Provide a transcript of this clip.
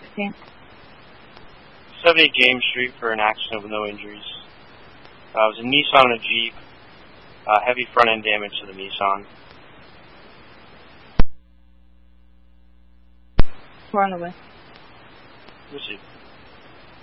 16. 78 James Street for an accident with no injuries. It was a Nissan and a Jeep. Heavy front end damage to the Nissan. We're on the way. Let's see.